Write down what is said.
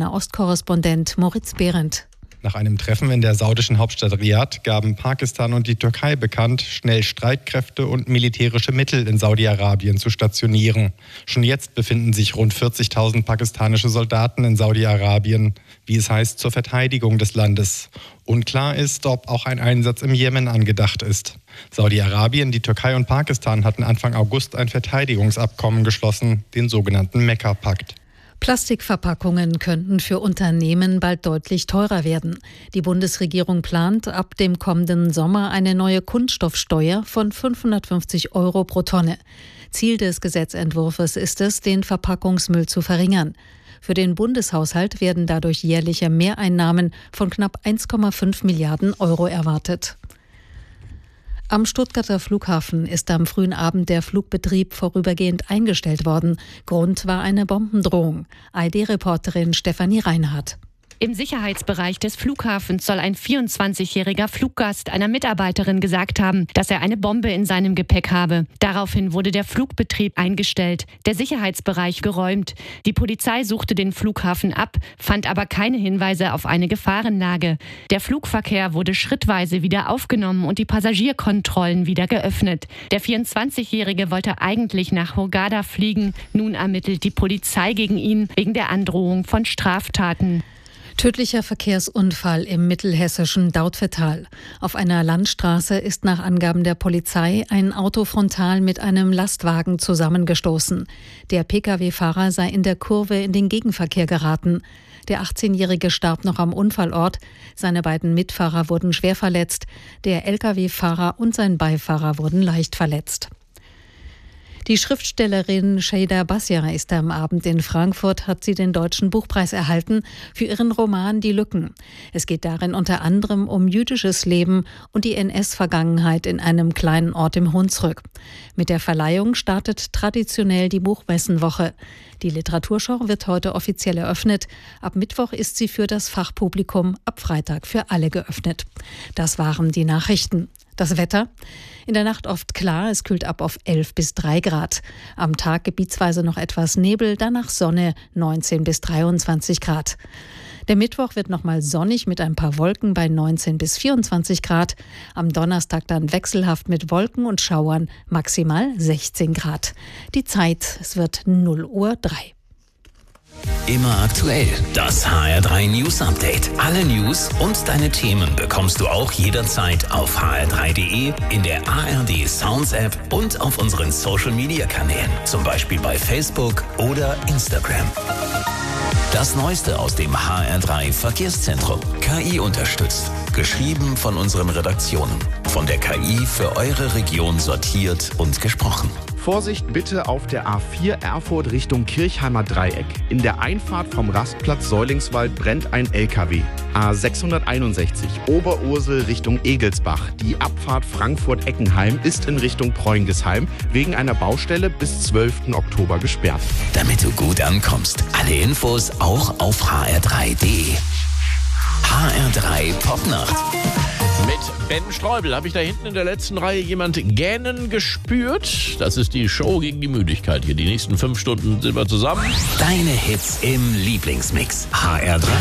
Nahostkorrespondent Moritz Behrendt. Nach einem Treffen in der saudischen Hauptstadt Riad gaben Pakistan und die Türkei bekannt, schnell Streitkräfte und militärische Mittel in Saudi-Arabien zu stationieren. Schon jetzt befinden sich rund 40.000 pakistanische Soldaten in Saudi-Arabien, wie es heißt, zur Verteidigung des Landes. Unklar ist, ob auch ein Einsatz im Jemen angedacht ist. Saudi-Arabien, die Türkei und Pakistan hatten Anfang August ein Verteidigungsabkommen geschlossen, den sogenannten Mekka-Pakt. Plastikverpackungen könnten für Unternehmen bald deutlich teurer werden. Die Bundesregierung plant ab dem kommenden Sommer eine neue Kunststoffsteuer von 550 € pro Tonne. Ziel des Gesetzentwurfs ist es, den Verpackungsmüll zu verringern. Für den Bundeshaushalt werden dadurch jährliche Mehreinnahmen von knapp 1,5 Milliarden € erwartet. Am Stuttgarter Flughafen ist am frühen Abend der Flugbetrieb vorübergehend eingestellt worden. Grund war eine Bombendrohung. ARD-Reporterin Stefanie Reinhardt. Im Sicherheitsbereich des Flughafens soll ein 24-jähriger Fluggast einer Mitarbeiterin gesagt haben, dass er eine Bombe in seinem Gepäck habe. Daraufhin wurde der Flugbetrieb eingestellt, der Sicherheitsbereich geräumt. Die Polizei suchte den Flughafen ab, fand aber keine Hinweise auf eine Gefahrenlage. Der Flugverkehr wurde schrittweise wieder aufgenommen und die Passagierkontrollen wieder geöffnet. Der 24-jährige wollte eigentlich nach Hurghada fliegen. Nun ermittelt die Polizei gegen ihn wegen der Androhung von Straftaten. Tödlicher Verkehrsunfall im mittelhessischen Dautphetal. Auf einer Landstraße ist nach Angaben der Polizei ein Auto frontal mit einem Lastwagen zusammengestoßen. Der Pkw-Fahrer sei in der Kurve in den Gegenverkehr geraten. Der 18-Jährige starb noch am Unfallort. Seine beiden Mitfahrer wurden schwer verletzt. Der Lkw-Fahrer und sein Beifahrer wurden leicht verletzt. Die Schriftstellerin Şeyda Basya ist am Abend in Frankfurt, hat sie den Deutschen Buchpreis erhalten für ihren Roman Die Lücken. Es geht darin unter anderem um jüdisches Leben und die NS-Vergangenheit in einem kleinen Ort im Hunsrück. Mit der Verleihung startet traditionell die Buchmessenwoche. Die Literaturschau wird heute offiziell eröffnet. Ab Mittwoch ist sie für das Fachpublikum, ab Freitag für alle geöffnet. Das waren die Nachrichten. Das Wetter? In der Nacht oft klar, es kühlt ab auf 11 bis 3 Grad. Am Tag gebietsweise noch etwas Nebel, danach Sonne 19 bis 23 Grad. Der Mittwoch wird nochmal sonnig mit ein paar Wolken bei 19 bis 24 Grad. Am Donnerstag dann wechselhaft mit Wolken und Schauern, maximal 16 Grad. Die Zeit, es wird 0:03 Uhr. Immer aktuell. Das HR3 News Update. Alle News und deine Themen bekommst du auch jederzeit auf hr3.de, in der ARD Sounds App und auf unseren Social Media Kanälen. Zum Beispiel bei Facebook oder Instagram. Das Neueste aus dem HR3 Verkehrszentrum. KI unterstützt. Geschrieben von unseren Redaktionen. Von der KI für eure Region sortiert und gesprochen. Vorsicht bitte auf der A4 Erfurt Richtung Kirchheimer Dreieck. In der Einfahrt vom Rastplatz Säulingswald brennt ein LKW. A661 Oberursel Richtung Egelsbach. Die Abfahrt Frankfurt-Eckenheim ist in Richtung Preungesheim wegen einer Baustelle bis 12. Oktober gesperrt. Damit du gut ankommst. Alle Infos auch auf hr3.de. HR3 Popnacht. Mit Ben Streubel habe ich da hinten in der letzten Reihe jemand gähnen gespürt. Das ist die Show gegen die Müdigkeit hier. Die nächsten 5 Stunden sind wir zusammen. Deine Hits im Lieblingsmix. HR3.